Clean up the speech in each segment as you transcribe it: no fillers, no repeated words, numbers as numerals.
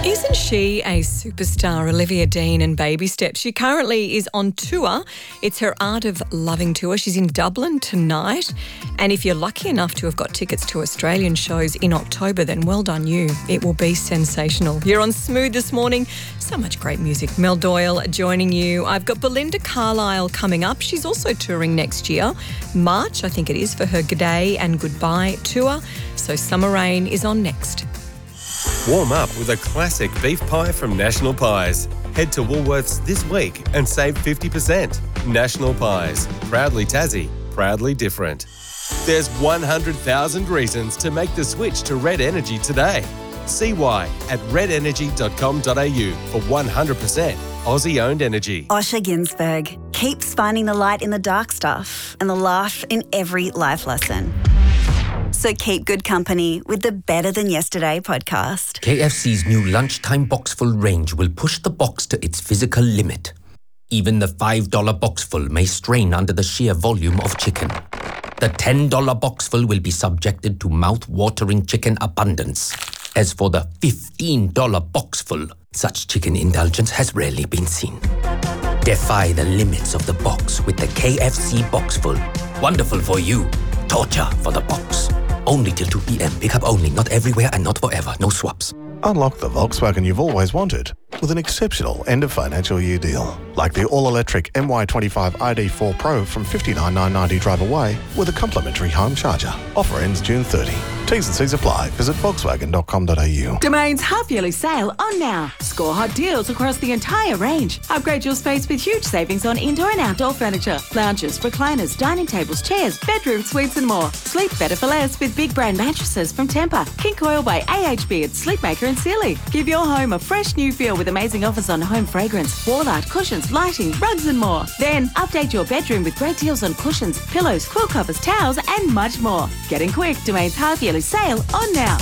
Isn't she a superstar, Olivia Dean and Baby Steps? She currently is on tour. It's her Art of Loving tour. She's in Dublin tonight. And if you're lucky enough to have got tickets to Australian shows in October, then well done you. It will be sensational. You're on Smooth this morning. So much great music. Mel Doyle joining you. I've got Belinda Carlisle coming up. She's also touring next year. March, I think it is, for her G'day and Goodbye tour. So Summer Rain is on next. Warm up with a classic beef pie from National Pies. Head to Woolworths this week and save 50%. National Pies. Proudly Tassie. Proudly different. There's 100,000 reasons to make the switch to Red Energy today. See why at redenergy.com.au for 100% Aussie-owned energy. Osher Ginsberg keeps finding the light in the dark stuff and the laugh in every life lesson. So keep good company with the Better Than Yesterday podcast. KFC's new lunchtime boxful range will push the box to its physical limit. Even the $5 boxful may strain under the sheer volume of chicken. The $10 boxful will be subjected to mouth-watering chicken abundance. As for the $15 boxful, such chicken indulgence has rarely been seen. Defy the limits of the box with the KFC boxful. Wonderful for you. Torture for the box. Only till 2 p.m. Pick up only, not everywhere and not forever. No swaps. Unlock the Volkswagen you've always wanted with an exceptional end-of-financial year deal. Like the all-electric MY25 ID4 Pro from $59,990 drive away with a complimentary home charger. Offer ends June 30. T's and C's apply. Visit Volkswagen.com.au. Domain's half-yearly sale on now. Score hot deals across the entire range. Upgrade your space with huge savings on indoor and outdoor furniture. Lounges, recliners, dining tables, chairs, bedroom suites and more. Sleep better for less with big brand mattresses from Tempur. King Coil by AHB at Sleepmaker and Sealy. Give your home a fresh new feel with amazing offers on home fragrance, wall art, cushions, lighting, rugs and more. Then update your bedroom with great deals on cushions, pillows, quilt covers, towels and much more. Getting quick, Domain's half-yearly sale on now.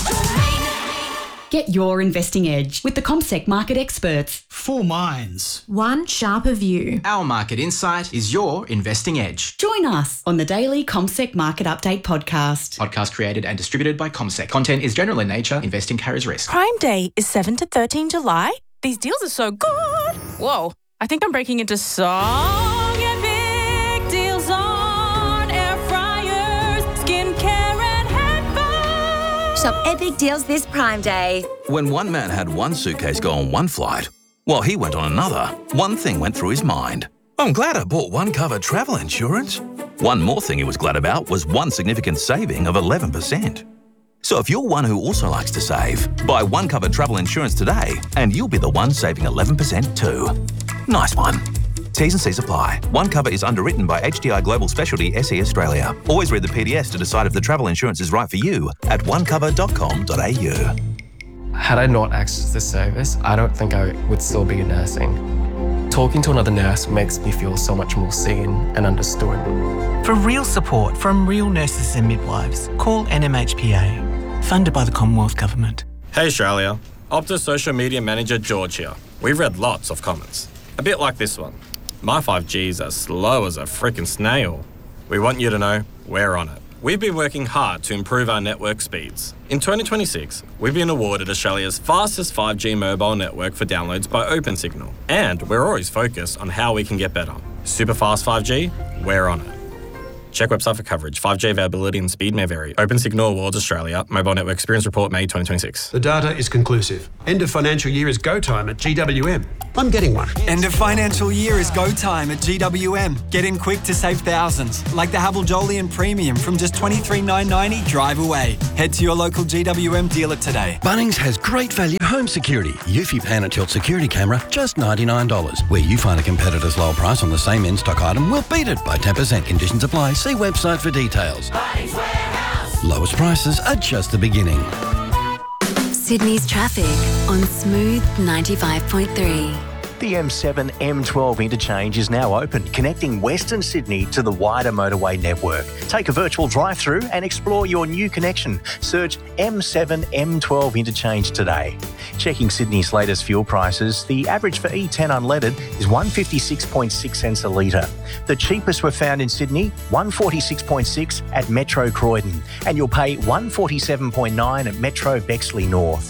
Get your investing edge with the CommSec market experts. 4 minds. One sharper view. Our market insight is your investing edge. Join us on the daily CommSec Market Update podcast. Podcast created and distributed by CommSec. Content is general in nature. Investing carries risk. Prime Day is 7 to 13 July. These deals are so good. Whoa, I think I'm breaking into song and big deals on air fryers, skincare and headphones. Shop epic deals this Prime Day. When one man had one suitcase go on one flight, while he went on another, one thing went through his mind. I'm glad I bought OneCover travel insurance. One more thing he was glad about was one significant saving of 11%. So if you're one who also likes to save, buy OneCover travel insurance today and you'll be the one saving 11% too. Nice one. T's and C's apply. OneCover is underwritten by HDI Global Specialty SE Australia. Always read the PDS to decide if the travel insurance is right for you at onecover.com.au. Had I not accessed this service, I don't think I would still be nursing. Talking to another nurse makes me feel so much more seen and understood. For real support from real nurses and midwives, call NMHPA. Funded by the Commonwealth Government. Hey Australia, Optus Social Media Manager George here. We've read lots of comments. A bit like this one. My 5G's as slow as a freaking snail. We want you to know we're on it. We've been working hard to improve our network speeds. In 2026, we've been awarded Australia's fastest 5G mobile network for downloads by OpenSignal. And we're always focused on how we can get better. Super fast 5G, we're on it. Check website for coverage. 5G availability and speed may vary. OpenSignal Awards Australia. Mobile Network Experience Report, May 2026. The data is conclusive. End of financial year is go time at GWM. I'm getting one. End of financial year is go time at GWM. Get in quick to save thousands. Like the Havel Jolyon Premium from just $23,990 drive away. Head to your local GWM dealer today. Bunnings has great value home security. Eufy Pan and Tilt security camera, just $99. Where you find a competitor's lower price on the same in-stock item, we'll beat it by 10%. Conditions apply. See website for details. Bunnings Warehouse. Lowest prices are just the beginning. Sydney's traffic on Smooth 95.3. The M7 M12 interchange is now open, connecting Western Sydney to the wider motorway network. Take a virtual drive-through and explore your new connection. Search M7 M12 interchange today. Checking Sydney's latest fuel prices, the average for E10 unleaded is 156.6 cents a litre. The cheapest were found in Sydney, 146.6 at Metro Croydon, and you'll pay 147.9 at Metro Bexley North.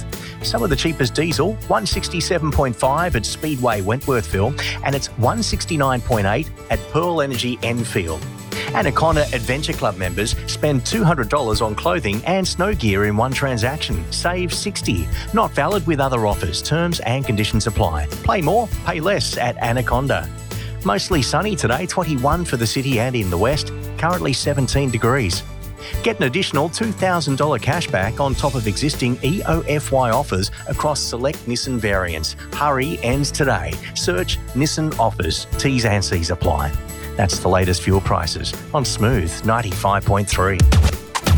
Some of the cheapest diesel, $167.5 at Speedway Wentworthville, and it's $169.8 at Pearl Energy Enfield. Anaconda Adventure Club members spend $200 on clothing and snow gear in one transaction. Save $60. Not valid with other offers. Terms and conditions apply. Play more, pay less at Anaconda. Mostly sunny today, 21 for the city and in the west. Currently 17 degrees. Get an additional $2,000 cashback on top of existing EOFY offers across select Nissan variants. Hurry ends today. Search Nissan offers. T's and C's apply. That's the latest fuel prices on Smooth 95.3.